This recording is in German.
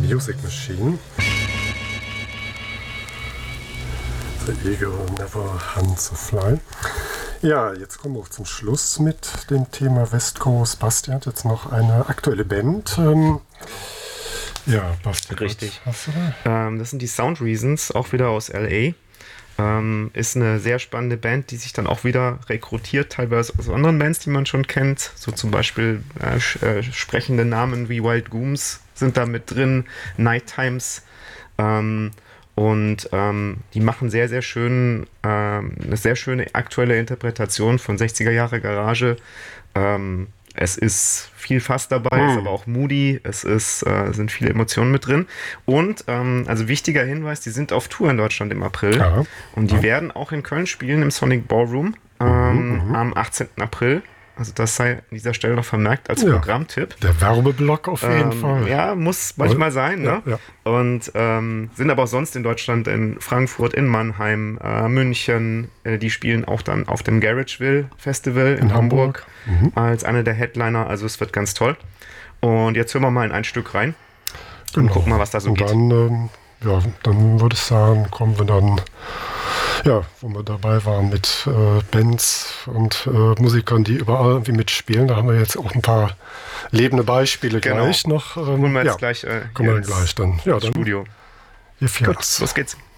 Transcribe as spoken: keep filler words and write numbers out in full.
Music Machine. The Eagle Never Hunts a Fly. Ja, jetzt kommen wir auch zum Schluss mit dem Thema West Coast. Basti hat jetzt noch eine aktuelle Band. Ähm, ja, Basti. Richtig. Was hast du da? Ähm, das sind die Sound Reasons, auch wieder aus L A. Ähm, ist eine sehr spannende Band, die sich dann auch wieder rekrutiert, teilweise aus anderen Bands, die man schon kennt. So zum Beispiel äh, äh, sprechende Namen wie Wild Gooms sind da mit drin, Night Times. Ähm, und ähm, die machen sehr, sehr schön, ähm, eine sehr schöne aktuelle Interpretation von sechziger Jahre Garage. Ähm, Es ist viel Fass dabei, Mm. ist aber auch moody, es ist, äh, sind viele Emotionen mit drin. Und, ähm, also wichtiger Hinweis, die sind auf Tour in Deutschland im April. Ja. Und die Ja. werden auch in Köln spielen, im Sonic Ballroom, ähm, am achtzehnten April. Also das sei an dieser Stelle noch vermerkt als Ja. Programmtipp. Der Werbeblock auf jeden Ähm, Fall. ja, muss manchmal sein, ne? Ja, ja. Und ähm, sind aber auch sonst in Deutschland, in Frankfurt, in Mannheim, äh, München. Äh, die spielen auch dann auf dem Garageville Festival in, In Hamburg, Hamburg. Mhm. als einer der Headliner. Also es wird ganz toll. Und jetzt hören wir mal in ein Stück rein und Genau. gucken mal, was da so Und geht. dann, ähm, ja, dann würde ich sagen, kommen wir dann, ja, wo wir dabei waren mit äh, Bands und äh, Musikern, die überall irgendwie mitspielen. Da haben wir jetzt auch ein paar lebende Beispiele Genau. gleich noch. Ähm, Holen wir jetzt ja, gleich äh, kommen wir dann ins gleich dann. Ja, dann Studio. Ihr Gut, Viert's. los geht's.